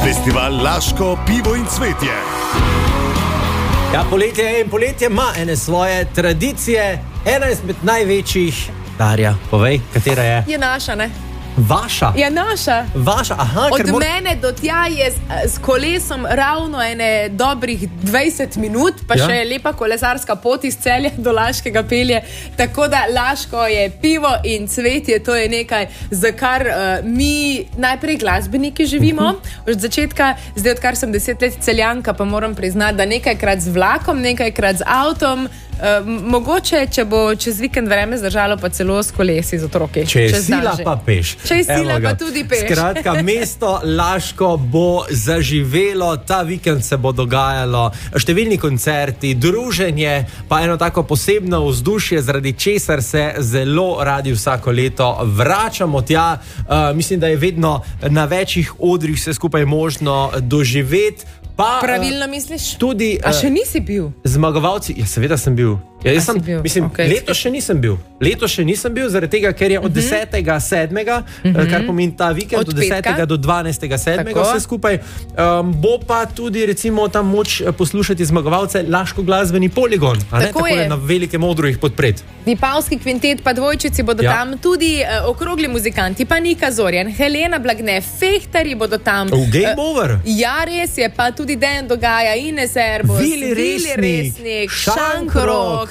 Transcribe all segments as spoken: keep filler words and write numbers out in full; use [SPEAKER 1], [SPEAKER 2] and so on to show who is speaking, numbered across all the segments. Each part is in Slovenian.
[SPEAKER 1] Festival Laško pivo in cvetje.
[SPEAKER 2] Ja, poletje in poletje ima ene svoje tradicije. Ena izmed največjih, Darja, povej, katera je?
[SPEAKER 3] Je naša, ne?
[SPEAKER 2] Vaša?
[SPEAKER 3] Je naša.
[SPEAKER 2] Vaša, aha.
[SPEAKER 3] Od
[SPEAKER 2] mor...
[SPEAKER 3] mene do tja je s, s kolesom ravno ene dobrih dvajset minut, pa ja. Še lepa kolesarska pot iz Celja do Laškega pelje. Tako da Laško je pivo in cvetje, to je nekaj, za kar uh, mi najprej glasbeniki živimo. Uh-huh. Od začetka, zdaj odkar sem deset let Celjanka, pa moram priznati, da nekajkrat z vlakom, nekajkrat z avtom. Uh, mogoče, če bo čez vikend vreme zdržalo, pa celo s kolesi z otroki.
[SPEAKER 2] Če je sila, pa peš.
[SPEAKER 3] Če je sila, pa tudi peš.
[SPEAKER 2] Skratka, mesto Laško bo zaživelo, ta vikend se bo dogajalo številni koncerti, druženje, pa eno tako posebno vzdušje, zaradi česar se zelo radi vsako leto vračamo tja. Uh, mislim, da je vedno na večjih odrih vse skupaj možno doživeti. Pa,
[SPEAKER 3] pravilno misliš?
[SPEAKER 2] Tudi,
[SPEAKER 3] A še nisi bil?
[SPEAKER 2] Zmagovalci, ja, seveda sem bil. Ja, jaz sem,
[SPEAKER 3] bil?
[SPEAKER 2] Mislim,
[SPEAKER 3] Okay.
[SPEAKER 2] letos še nisem bil. Letos še nisem bil, zaradi tega, ker je od desetega sedmega, uh-huh. kar pomeni ta vikend, od, od desetega do dvanajstega sedmega vse skupaj, um, bo pa tudi recimo tam moč poslušati zmagovalce Laško glasbeni poligon, a ne tako na velikem odru jih podpreti.
[SPEAKER 3] Vipavski kvintet pa dvojčici bodo ja. Tam, tudi uh, okrogli muzikanti, pa Nika Zorjan, Helena Blagne, Fehtari bodo tam.
[SPEAKER 2] V Game uh, Over?
[SPEAKER 3] Ja, res je, pa tudi Dejan Dogaja, Ines Erbos,
[SPEAKER 2] Vili Resnik,
[SPEAKER 3] Resnik
[SPEAKER 2] Šankrok,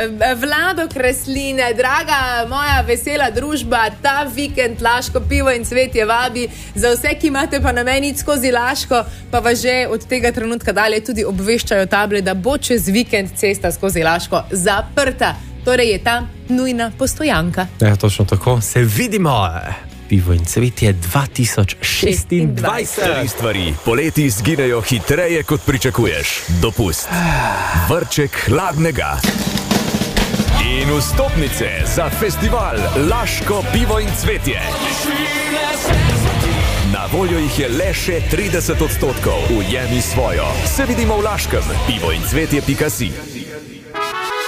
[SPEAKER 3] Vlado Kresline, draga moja vesela družba, ta vikend Laško pivo in cvetje vabi. Za vse, ki imate pa namen iti skozi Laško, pa vas že od tega trenutka dalje tudi obveščajo table, da bo čez vikend cesta skozi Laško zaprta. Torej je ta nujna postojanka.
[SPEAKER 2] Ja, točno tako. Se vidimo. Pivo in cvetje dva tisoč šestindvajset.
[SPEAKER 1] Tri stvari poleti zginejo hitreje, kot pričakuješ. Dopust, vrček hladnega in vstopnice za festival Laško pivo in cvetje. Na voljo jih je le še trideset odstotkov. Ujemi svojo. Se vidimo v Laškem. pivo in cvetje pika si.